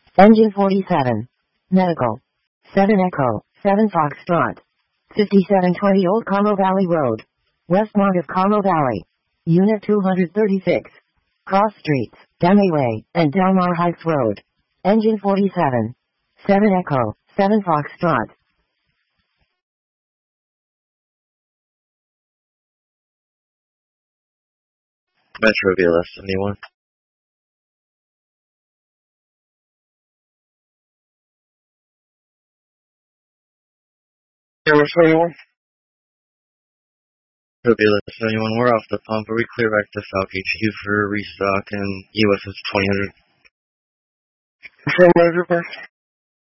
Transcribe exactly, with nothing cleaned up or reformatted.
Engine forty-seven. Medical. seven Echo, seven Foxtrot. fifty-seven twenty Old Carmel Valley Road. Westmont of Carmel Valley. Unit two thirty-six. Cross Streets, Demi Way, and Delmar Heights Road. Engine forty-seven. seven Echo, seven Foxtrot. Metro V L S seventy-one. Zero seventy-one. Metro V L S seventy-one, we're off the pump. Are we clear back to Falk H Q for restock and U S S twenty hundred? Affirmative.